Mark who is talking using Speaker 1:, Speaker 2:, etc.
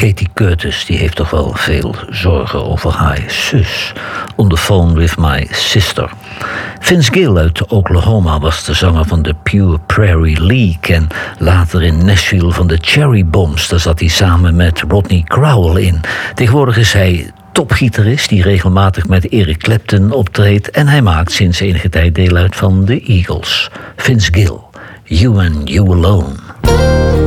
Speaker 1: Katie Curtis, die heeft toch wel veel zorgen over haar zus. On the Phone with My Sister. Vince Gill uit Oklahoma was de zanger van de Pure Prairie League. En later in Nashville van de Cherry Bombs. Daar zat hij samen met Rodney Crowell in. Tegenwoordig is hij topgitarist die regelmatig met Eric Clapton optreedt. En hij maakt sinds enige tijd deel uit van de Eagles. Vince Gill, You and You Alone.